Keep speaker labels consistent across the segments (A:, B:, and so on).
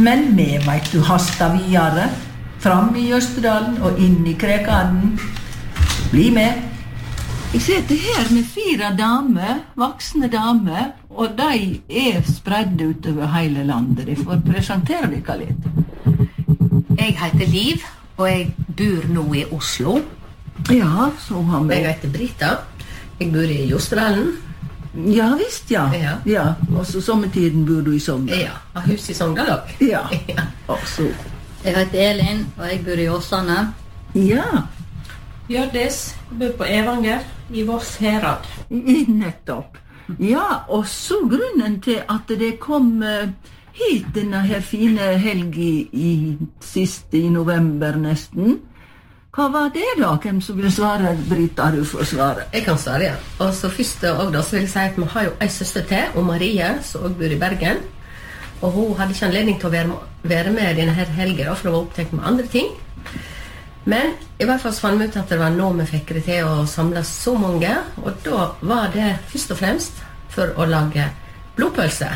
A: Men vi vet du hastar videre, fram I Jøsterdalen og inn I Krekanden. Bli med. Jeg sitter her med 4 damer, voksne damer, og de spredd utover hele landet. De får presentere dere litt.
B: Jeg heter Liv, og jeg bor nå I Oslo.
A: Ja, så har vi...
C: Jeg heter Brita. Jeg bor I Josterdalen.
A: Ja, visst, ja. Ja. Og så sommertiden bor du I Sogndal.
C: Ja, har hus I Sogndal også.
A: Ja, og så...
D: Jeg heter Elin, og jeg bor I Åsane.
A: Ja.
E: Hjørdis, jeg bor på Evanger, I Voss Herad.
A: Nettopp. Ja, og så grunnen til at det kom hit denne her fine helgen siste I november nesten. Hva var det da? Hvem som vil svare? Brita, du får svare.
C: Jeg kan svare, ja. Og så først og da så vil jeg si at vi har jo en søster til, og Marie, som også bor I Bergen. Og hun hadde ikke anledning til å være med denne her helgen, for hun var opptatt med andre ting. Men I hvert fall fant vi ut at det var nå vi fikk det til å samle så mange, og da var det først og fremst for å lage blodpølse.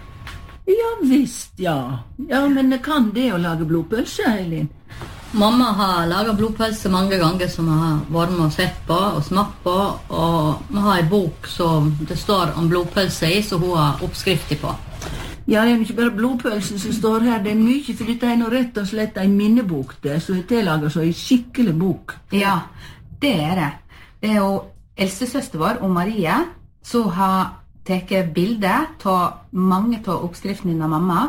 A: Ja, visst, ja. Ja, men kan det å lage blodpølse, Elin?
D: Mamma har laget blodpølse mange ganger som jeg har vært med og sett på og smakt på, og vi har en bok som det står om blodpølse I, så hun har oppskrifter på.
A: Ja, det ikke bare blodpølse som står her, det mye, for dette noe rett og slett en minnebok det, så det lager så en skikkelig bok.
B: Ja, det det. Det jo eldstesøster vår, og Marie, som har taget bilder av mange av oppskriftene av mamma,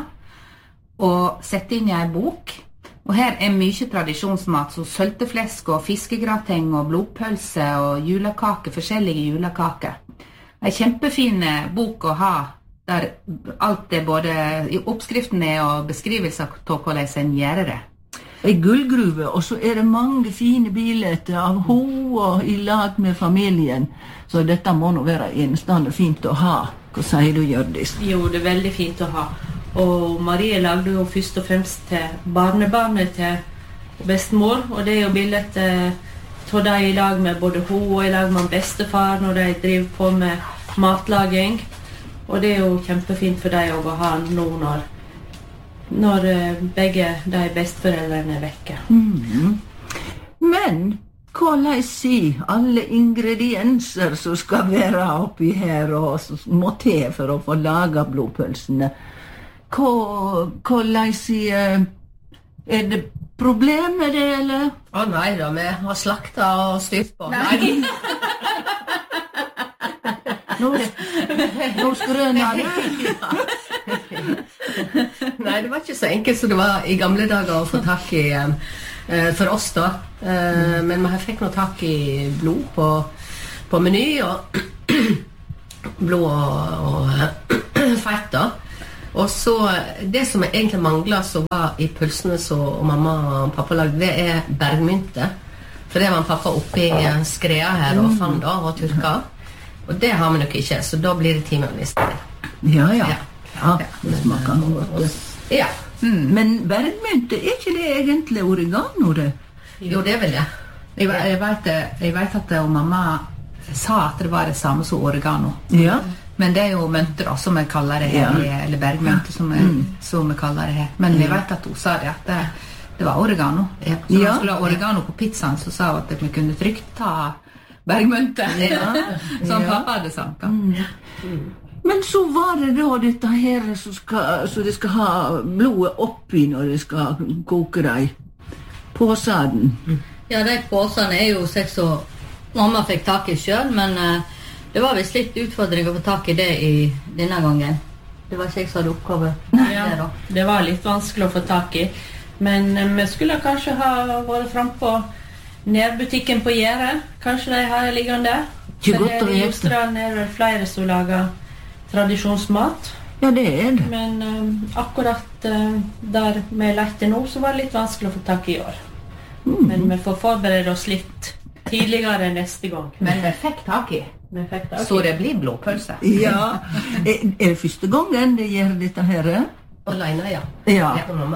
B: og sett inn I en bok. Og her mye tradisjonsmat, så sølteflesk og fiskegrateng og blodpølse og julekake, forskjellige julekaker. En kjempefin bok å ha, der alt både I oppskriften og beskrivelser av hvordan en gjør det.
A: En gullgruve, og så det mange fine bilder av ho og I lag med familien. Så dette må nå være enestående fint å ha. Hva sier du, Hjørdis?
E: Jo, det veldig fint å ha. Og Marie lagde jo først og fremst til barnebarnet til bestemor, og det jo bildet av de I lag med både ho og I lag med bestefar når de driver på med matlaging. Og det jo kjempefint for deg å ha nå når begge de besteforeldrene vekke.
A: Men hvordan sier alle ingredienser som skal være oppi her og som må til for å få laget blodpølsene? Hvordan sier det problem med det, eller?
C: Nei da, vi har slakta og styrt på. Nei.
A: Nå skrøner du.
C: Nei, det var ikke så enkelt som det var I gamle dager å få tak I for oss da. Men vi fikk noe tak I blod på meny, og blod og fett da. Og så, det som egentlig manglet som var I pølsene som mamma og pappa lagde, det bergmynte. For det var pappa oppe I skrea her og fann da, og turka. Og det har vi nok ikke, så da blir det timen I stedet.
A: Ja, det smaker noe godt.
C: Ja.
A: Men bergmynte, ikke det egentlig oregano, det?
C: Jo, det vel det.
B: Jeg vet at mamma sa at det var det samme som oregano.
A: Ja.
B: Men det jo mønter da, som vi kaller det her, eller bergmønter som vi kaller det her. Men jeg vet at hun sa det, at det var oregano. Så når vi skulle ha oregano på pizzaen, så sa hun at vi kunne trygt ta bergmønter, som pappa hadde sagt.
A: Men så var det da dette her så de skal ha blodet oppi når de skal koke deg. Påsaden.
D: Ja, de påsene jo seks så mamma fikk tak I selv, men det var visst litt utfordring å få tak I det I denne gangen. Det var ikke jeg som hadde oppgave.
E: Ja, det var litt vanskelig å få tak I. Men vi skulle kanskje ha vært frem på nærbutikken på Gjære. Kanskje de har liggende der.
A: Ikke godt å
E: I
A: vite.
E: Josterdalen det flere som lager tradisjonsmat.
A: Ja, det det.
E: Men akkurat der vi lette nå, så var det litt vanskelig å få tak I år. Men vi får forberede oss litt tidligere neste gang.
B: Men vi fikk tak I. Så det blir blodpølse.
A: Ja. Det første gangen det gjør dette her?
C: Alene, ja.
A: Ja.
C: Jeg og mamma.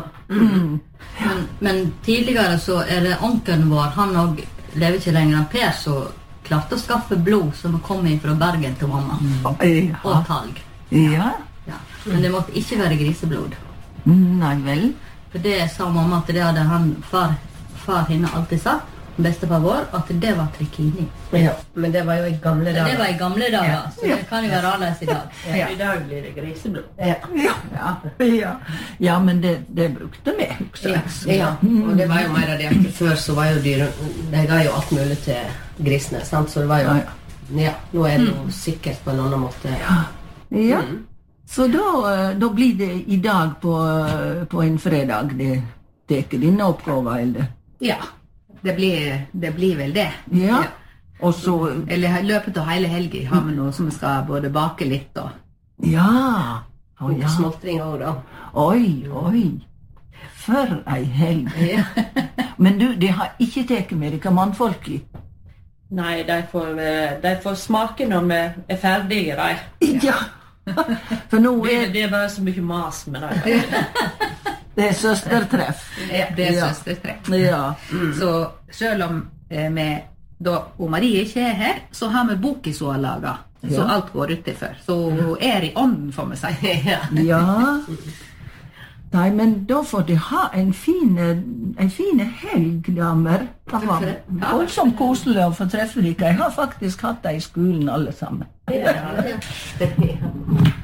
D: Men tidligere så det onkelen vår, han også lever ikke lenger enn Per, så klarte å skaffe blod som kom inn fra Bergen til mamma. Og talg.
A: Ja.
D: Men det måtte ikke være griseblod.
A: Nei vel.
D: For det sa mamma at det hadde far henne alltid sagt, bestefar vår, at det var trikini.
C: Ja, men det var jo i gamle dager.
D: Det var i gamle dager, så det kan jo være annerledes i dag.
E: Ja. I dag blir det griseblod.
A: Ja, men det brukte vi også.
C: Ja, og det var jo mer av det at før så var jo dyr, de ga jo alt mulig til grisene, sant? Så det var jo, ja, nå er det jo sikkert på en annen måte.
A: Ja. Så da blir det i dag på en fredag, det teker dine oppgaver, eller?
B: Ja, det blir vel det.
A: Ja. Og så...
B: Eller i løpet av hele helgen har vi noe som vi skal både bake litt og...
A: Ja.
C: Og småttring også da.
A: Oi. For ei helg. Men du, de har ikke teket med dere mannfolk i?
E: Nei, de får smake når vi er ferdige, de.
A: Ja. For nå
E: det er bare så mye mas med det.
A: Det er søstertreff.
B: Ja, det er søstertreff.
A: Ja.
B: Så selv om da Marie ikke er her, så har vi boken som har laget. Så alt går utenfor. Så hun er i ånden, får vi si.
A: Ja. Nei, men da får de ha en fine helg, damer. Det var voldsomt koselig å få treffe dere. Jeg har faktisk hatt det i skolen alle sammen.
C: Ja.